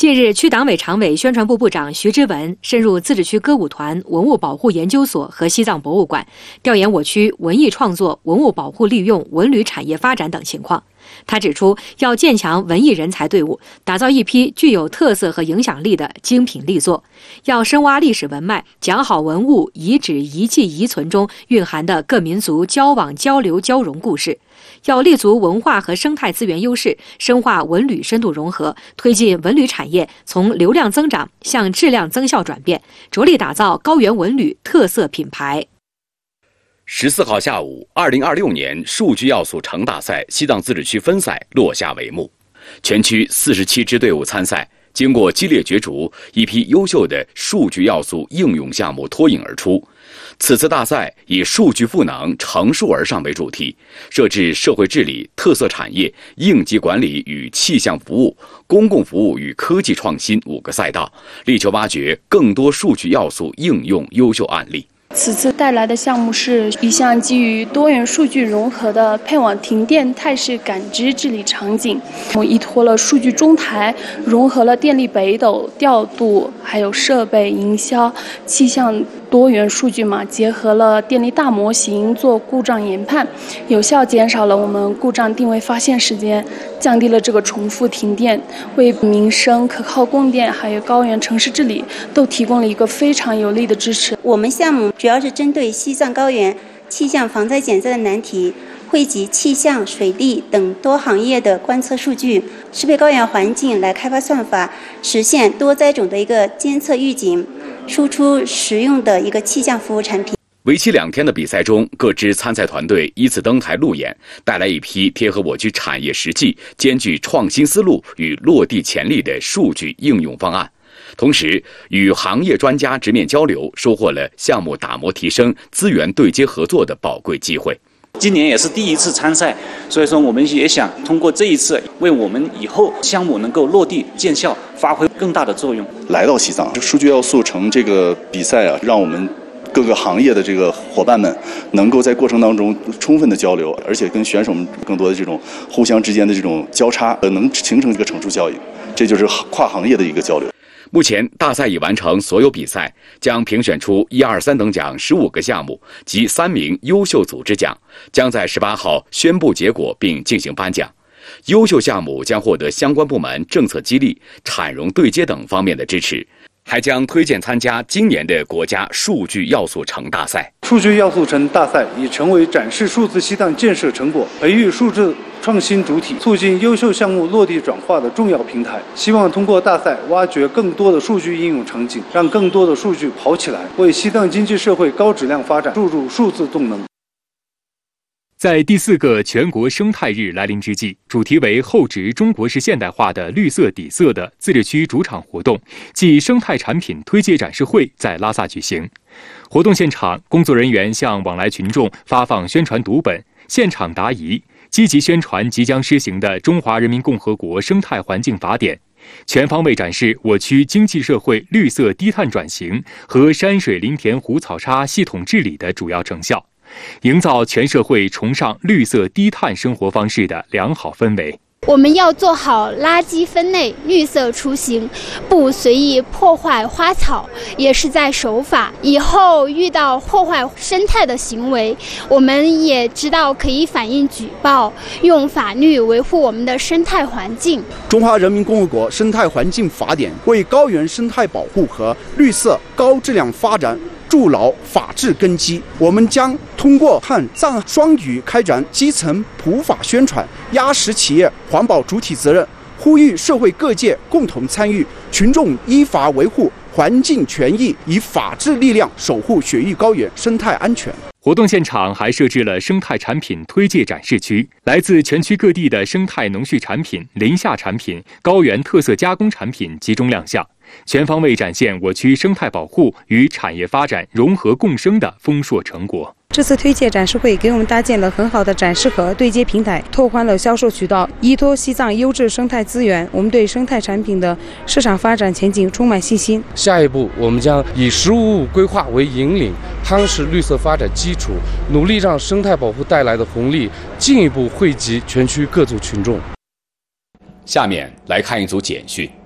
近日，区党委常委、宣传部部长徐之文深入自治区歌舞团文物保护研究所和西藏博物馆，调研我区文艺创作、文物保护利用、文旅产业发展等情况。他指出，要建强文艺人才队伍，打造一批具有特色和影响力的精品力作；要深挖历史文脉，讲好文物、遗址、遗迹、遗存中蕴含的各民族交往、交流、交融故事；要立足文化和生态资源优势，深化文旅深度融合，推进文旅产业从流量增长向质量增效转变，着力打造高原文旅特色品牌。 14号下午，2026年数据要素成大赛西藏自治区分赛落下帷幕，全区47支队伍参赛，经过激烈角逐，一批优秀的数据要素应用项目脱颖而出。此次大赛以数据赋能、乘数而上为主题，设置社会治理、特色产业、应急管理与气象服务、公共服务与科技创新5个赛道，力求挖掘更多数据要素应用优秀案例。 此次带来的项目是一项基于多元数据融合的配网停电态势感知治理场景，依托了数据中台，融合了电力北斗调度，还有设备营销、气象多元数据结合了电力大模型做故障研判，有效减少了我们故障定位发现时间，降低了这个重复停电，为民生可靠供电还有高原城市治理都提供了一个非常有力的支持。 我们项目主要是针对西藏高原气象防灾减灾的难题，汇集气象、水利等多行业的观测数据，适配高原环境来开发算法，实现多灾种的一个监测预警，输出实用的一个气象服务产品。 为期2天的比赛中，各支参赛团队依次登台路演，带来一批贴合我区产业实际、兼具创新思路与落地潜力的数据应用方案。同时，与行业专家直面交流，收获了项目打磨提升、资源对接合作的宝贵机会。 今年也是第1次参赛，所以说我们也想通过这一次，为我们以后项目能够落地见效发挥更大的作用。 来到西藏，数据要素成这个比赛让我们各个行业的这个伙伴们能够在过程当中充分的交流，而且跟选手们更多的这种互相之间的这种交叉，能形成一个乘数效应，这就是跨行业的一个交流。 目前大赛已完成所有比赛，将评选出1、2、3等奖15个项目及3名优秀组织奖，将在18号宣布结果并进行颁奖。优秀项目将获得相关部门政策激励、产融对接等方面的支持，还将推荐参加今年的国家数据要素城大赛。 数据要素城大赛已成为展示数字西藏建设成果、培育数字创新主体、促进优秀项目落地转化的重要平台。希望通过大赛挖掘更多的数据应用场景，让更多的数据跑起来，为西藏经济社会高质量发展注入数字动能。 在第4个全国生态日来临之际，主题为厚植中国式现代化的绿色底色的自治区主场活动暨生态产品推介展示会在拉萨举行。活动现场，工作人员向往来群众发放宣传读本，现场答疑，积极宣传即将施行的《中华人民共和国生态环境法典》，全方位展示我区经济社会绿色低碳转型和山水林田湖草沙系统治理的主要成效，营造全社会崇尚绿色低碳生活方式的良好氛围。 我们要做好垃圾分类、绿色出行，不随意破坏花草，也是在守法。以后遇到破坏生态的行为，我们也知道可以反映举报，用法律维护我们的生态环境。 中华人民共和国生态环境法典为高原生态保护和绿色高质量发展筑牢法治根基。我们将通过汉藏双语开展基层普法宣传，压实企业环保主体责任，呼吁社会各界共同参与，群众依法维护环境权益，以法治力量守护雪域高原生态安全。 活动现场还设置了生态产品推介展示区，来自全区各地的生态农畜产品、林下产品、高原特色加工产品集中亮相，全方位展现我区生态保护与产业发展融合共生的丰硕成果。 这次推介展示会给我们搭建了很好的展示和对接平台，拓宽了销售渠道。依托西藏优质生态资源，我们对生态产品的市场发展前景充满信心。 下一步，我们将以15规划为引领，夯实绿色发展基础，努力让生态保护带来的红利进一步惠及全区各族群众。 下面来看一组简讯。